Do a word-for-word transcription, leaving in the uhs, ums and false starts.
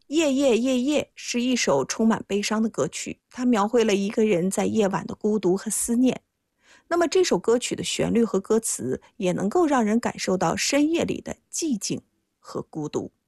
夜夜夜夜是一首充满悲伤的歌曲，它描绘了一个人在夜晚的孤独和思念。那么这首歌曲的旋律和歌词也能够让人感受到深夜里的寂静和孤独。